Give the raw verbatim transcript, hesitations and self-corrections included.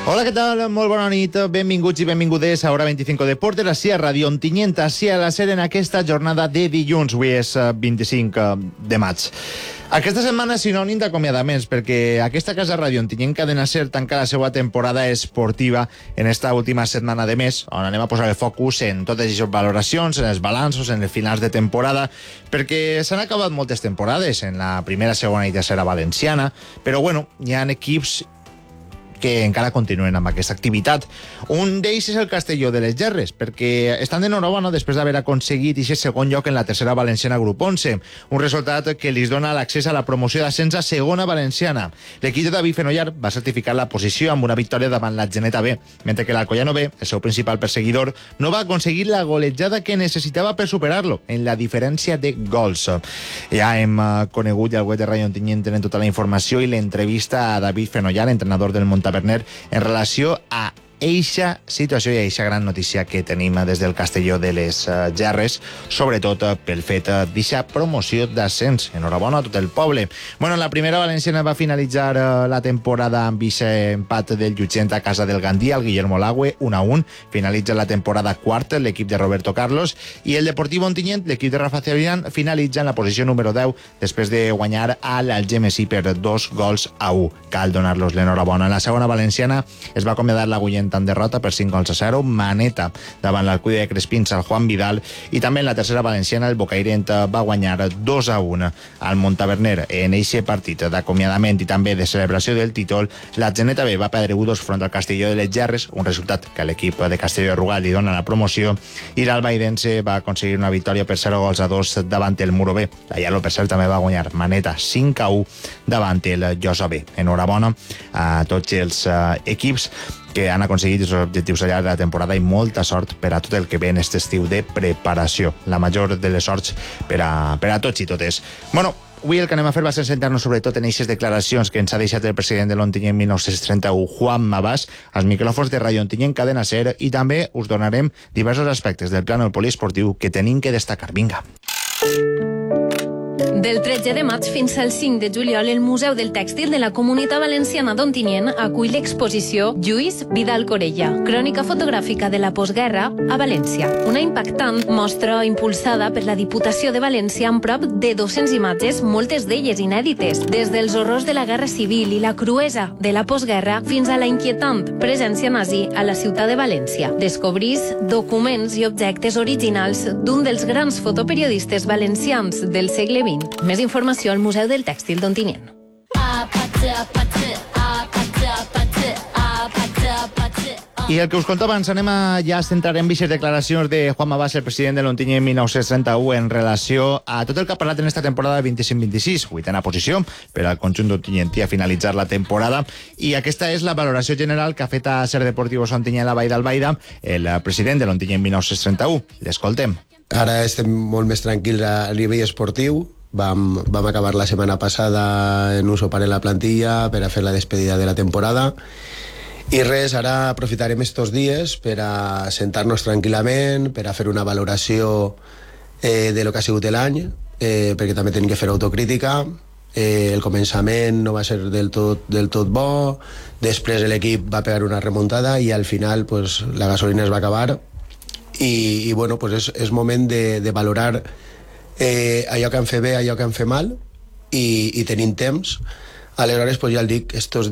Hola, què tal? Molt bona nit. Benvinguts i benvingudes a Hora vint-i-cinc Deportes, així a Ràdio Ontinyent, així a la S E R en aquesta jornada de dilluns. Avui és vint-i-cinc de maig. Aquesta setmana és sinònim d'acomiadaments, perquè aquesta casa Ràdio Ontinyent Cadena SER tanca la seva temporada esportiva en esta última setmana de mes, on anem a posar el focus en totes aquestes valoracions, en els balanços, en els finals de temporada, perquè s'han acabat moltes temporades en la primera, segona i tercera valenciana, però bueno, hi ha equips que encara continuen amb aquesta activitat. Un d'ells és el Castelló de les Gerres, perquè estan d'enhorabona després d'haver aconseguit aquest segon lloc en la tercera valenciana grup onze, un resultat que li dona l'accés a la promoció d'ascens a segona valenciana. L'equip de David Fenollar va certificar la posició amb una victòria davant la Geneta B, mentre que l'Alcoyano B, el seu principal perseguidor, no va aconseguir la golejada que necessitava per superar-lo en la diferència de gols. Ja hem conegut i al web de Ràdio Ontinyent tenen tota la informació i l'entrevista a David Fenollar, entrenador del Montaverner, en relació a eixa situació i eixa gran notícia que tenim des del Castelló de les Gerres, sobretot pel fet d'eixa promoció d'ascens. Enhorabona a tot el poble. Bueno, la primera valenciana va finalitzar la temporada amb eixe empat del Llutxent a casa del Gandia, el Guillermo Lagüe, un a un. Finalitza la temporada quart l'equip de Roberto Carlos, i el Deportivo Ontinyent, l'equip de Rafa Cebrián, finalitza en la posició número deu després de guanyar a l'Algemesí per dos gols a un. Cal donar-los l'enhorabona. En la segona valenciana es va acomiadar l'Agullent en derrota per cinc gols a zero, Maneta davant l'Alcúdia de Crespins al Juan Vidal, i també en la tercera valenciana el Bocairent va guanyar dos a un al Montaverner. En eixe partit d'acomiadament i també de celebració del títol, la Geneta B va perdre u dos front al Castelló de les Gerres, un resultat que a l'equip de Castelló de Rugal li dona la promoció, i l'Albaidense va aconseguir una victòria per zero gols a dos davant el Muro B. La Ialo, per cert, també va guanyar Maneta cinc a u davant el Llosa B. Enhorabona a tots els uh, equips que han aconseguit els objectius al llarg de la temporada, i molta sort per a tot el que ve en aquest estiu de preparació. La major de les sorts per a, per a tots i totes. Bueno, avui el que anem a fer va ser centrar-nos sobretot en aquestes declaracions que ens ha deixat el president de l'Ontinyent mil nou-cents trenta-u, Juan Mabás, als micròfons de Ràdio Ontinyent Cadena SER, i també us donarem diversos aspectes del plànol poliesportiu que tenim que destacar. Vinga. Del tretze de maig fins al cinc de juliol, el Museu del Tèxtil de la Comunitat Valenciana d'Ontinyent acull l'exposició Lluís Vidal Corella, crònica fotogràfica de la postguerra a València. Una impactant mostra impulsada per la Diputació de València amb prop de dues-centes imatges, moltes d'elles inèdites, des dels horrors de la Guerra Civil i la cruesa de la postguerra fins a la inquietant presència nazi a la ciutat de València. Descobrís documents i objectes originals d'un dels grans fotoperiodistes valencians del segle vint. Més informació al Museu del Tèxtil d'Ontinyent. I el que us conto abans, anem a ja centrar en aquestes declaracions de Juan Mabás, el president de l'Ontinyent mil nou-cents trenta-u, en relació a tot el que ha parlat en esta temporada vint-i-cinc vint-i-sis, vuitena posició per al conjunt d'Ontinyentí a finalitzar la temporada, i aquesta és la valoració general que ha fet a SER Deportivos Ontinyent la Vall d'Albaida el president de l'Ontinyent mil nou-cents trenta-u. L'escoltem. Ara estem molt més tranquils a nivell esportiu. Vam, vam acabar la setmana passada en un sopar en la plantilla per a fer la despedida de la temporada, i res, ara aprofitarem estos dies per a sentar-nos tranquil·lament, per a fer una valoració eh, de lo que ha sigut l'any, eh, perquè també tenim que fer autocrítica. Eh, el començament no va ser del tot, del tot bo, després l'equip va pegar una remuntada i al final pues, la gasolina es va acabar, i, i bueno, pues és, és moment de, de valorar Eh, allò que han fet bé, allò que han fet mal, i, i tenim temps. Aleshores, pues ja el dic, estos